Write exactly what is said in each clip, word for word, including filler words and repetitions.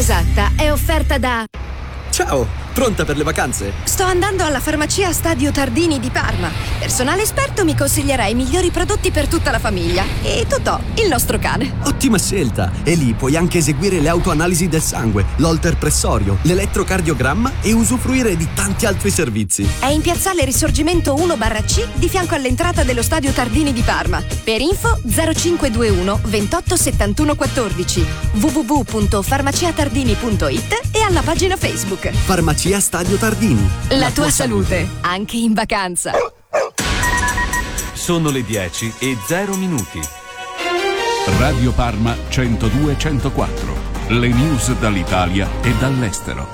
esatta è offerta da... Ciao, pronta per le vacanze? Sto andando alla farmacia Stadio Tardini di Parma. Personale esperto mi consiglierà i migliori prodotti per tutta la famiglia. E Totò, il nostro cane. Ottima scelta! E lì puoi anche eseguire le autoanalisi del sangue, l'holter pressorio, l'elettrocardiogramma e usufruire di tanti altri servizi. È in piazzale Risorgimento uno barra C, di fianco all'entrata dello Stadio Tardini di Parma. Per info zero cinque due uno ventotto settantuno quattordici, w w w punto farmaciatardini punto it e alla pagina Facebook. Farmacia Stadio Tardini. La, La tua, tua salute, salute, anche in vacanza. Sono le dieci e zero minuti. Radio Parma centodue centoquattro. Le news dall'Italia e dall'estero.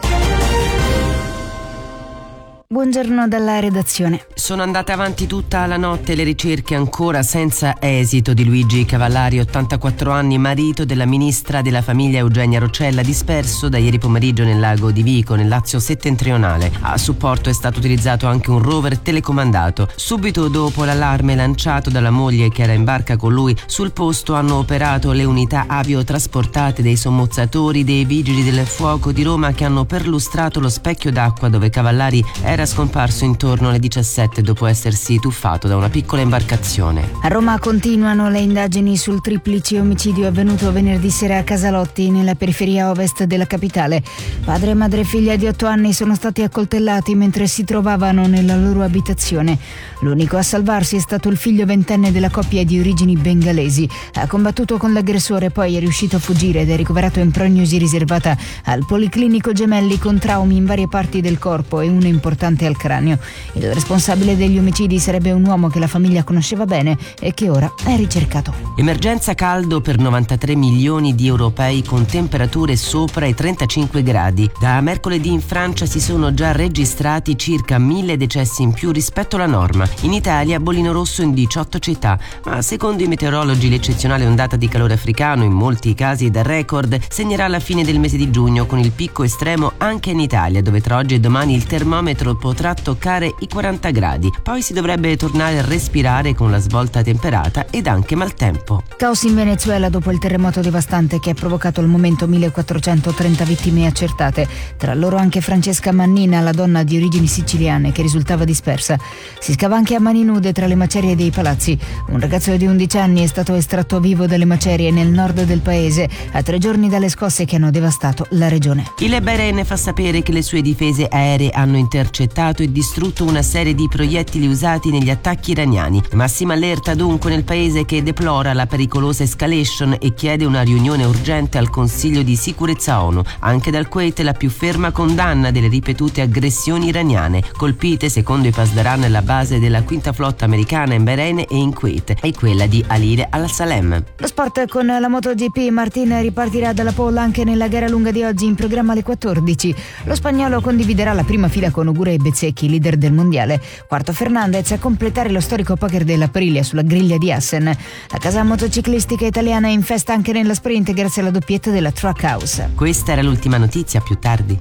Buongiorno dalla redazione. Sono andate avanti tutta la notte le ricerche ancora senza esito di Luigi Cavallari, ottantaquattro anni, marito della ministra della famiglia Eugenia Roccella, disperso da ieri pomeriggio nel lago di Vico, nel Lazio settentrionale. A supporto è stato utilizzato anche un rover telecomandato. Subito dopo l'allarme lanciato dalla moglie che era in barca con lui, sul posto hanno operato le unità aviotrasportate dei sommozzatori dei vigili del fuoco di Roma, che hanno perlustrato lo specchio d'acqua dove Cavallari era scomparso intorno alle diciassette dopo essersi tuffato da una piccola imbarcazione. A Roma continuano le indagini sul triplice omicidio avvenuto venerdì sera a Casalotti, nella periferia ovest della capitale. Padre, madre e figlia di otto anni sono stati accoltellati mentre si trovavano nella loro abitazione. L'unico a salvarsi è stato il figlio ventenne della coppia di origini bengalesi. Ha combattuto con l'aggressore, poi è riuscito a fuggire ed è ricoverato in prognosi riservata al Policlinico Gemelli con traumi in varie parti del corpo e una importante al cranio. Il responsabile degli omicidi sarebbe un uomo che la famiglia conosceva bene e che ora è ricercato. Emergenza caldo per novantatré milioni di europei con temperature sopra i trentacinque gradi. Da mercoledì in Francia si sono già registrati circa mille decessi in più rispetto alla norma. In Italia bollino rosso in diciotto città, ma secondo i meteorologi l'eccezionale ondata di calore africano, in molti casi da record, segnerà la fine del mese di giugno, con il picco estremo anche in Italia, dove tra oggi e domani il termometro potrà toccare i quaranta gradi. Poi si dovrebbe tornare a respirare con la svolta temperata ed anche maltempo. Caos in Venezuela dopo il terremoto devastante che ha provocato al momento millequattrocentotrenta vittime accertate, tra loro anche Francesca Mannina, la donna di origini siciliane che risultava dispersa. Si scava anche a mani nude tra le macerie dei palazzi. Un ragazzo di undici anni è stato estratto vivo dalle macerie nel nord del paese, a tre giorni dalle scosse che hanno devastato la regione. Il Bahrain fa sapere che le sue difese aeree hanno intercettato e distrutto una serie di proiettili usati negli attacchi iraniani. Massima allerta dunque nel paese, che deplora la pericolosa escalation e chiede una riunione urgente al Consiglio di sicurezza ONU. Anche dal Kuwait la più ferma condanna delle ripetute aggressioni iraniane, colpite secondo i Pasdaran la base della quinta flotta americana in Bahrain e in Kuwait e quella di Alile al-Salem. Lo sport con la MotoGP. Martin ripartirà dalla pole anche nella gara lunga di oggi, in programma alle quattordici. Lo spagnolo condividerà la prima fila con Ogura e Bezzecchi, leader del mondiale. Quarto Fernandez a completare lo storico poker della Aprilia sulla griglia di Assen. La casa motociclistica italiana è in festa anche nella sprint grazie alla doppietta della Trackhouse. Questa era l'ultima notizia, più tardi.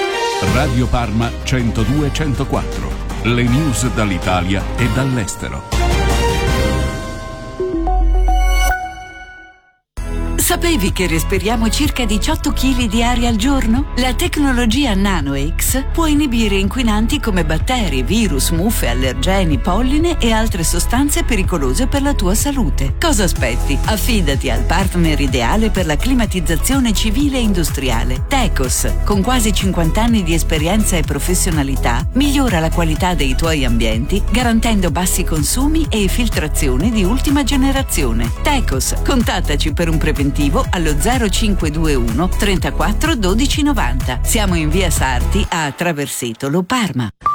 Radio Parma centodue centoquattro. Le news dall'Italia e dall'estero. Sapevi che respiriamo circa diciotto chili di aria al giorno? La tecnologia NanoX può inibire inquinanti come batteri, virus, muffe, allergeni, polline e altre sostanze pericolose per la tua salute. Cosa aspetti? Affidati al partner ideale per la climatizzazione civile e industriale. Tecos, con quasi cinquanta anni di esperienza e professionalità, migliora la qualità dei tuoi ambienti garantendo bassi consumi e filtrazione di ultima generazione. Tecos, contattaci per un preventivo allo zero cinque due uno trentaquattro dodici novanta. Siamo in via Sarti a Traversetolo, Parma.